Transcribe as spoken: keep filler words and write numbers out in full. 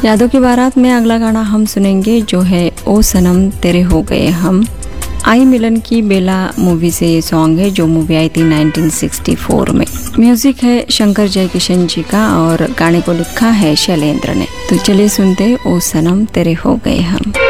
यादों की बारात में अगला गाना हम सुनेंगे जो है ओ सनम तेरे हो गए हम। आई मिलन की बेला मूवी से ये सॉन्ग है जो मूवी आई थी नाइनटीन सिक्सटी फोर में। म्यूजिक है शंकर जयकिशन जी का और गाने को लिखा है शैलेंद्र ने। तो चलिए सुनते ओ सनम तेरे हो गए हम।